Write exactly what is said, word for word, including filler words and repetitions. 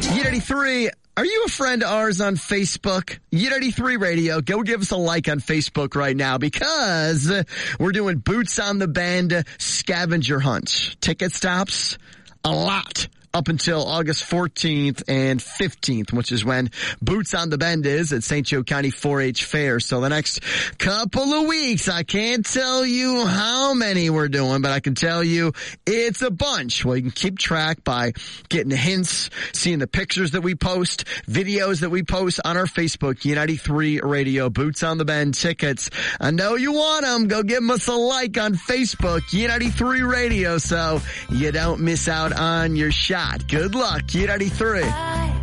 U ninety-three, are you a friend of ours on Facebook? U ninety-three Radio, go give us a like on Facebook right now because we're doing Boots on the Bend scavenger hunt. Ticket stops, a lot. Up until August fourteenth and fifteenth, which is when Boots on the Bend is at Saint Joe County four H Fair. So the next couple of weeks, I can't tell you how many we're doing, but I can tell you it's a bunch. Well, you can keep track by getting hints, seeing the pictures that we post, videos that we post on our Facebook, U ninety-three Radio, Boots on the Bend tickets. I know you want them. Go give us a like on Facebook, U ninety-three Radio, so you don't miss out on your shot. Good luck, U ninety-three.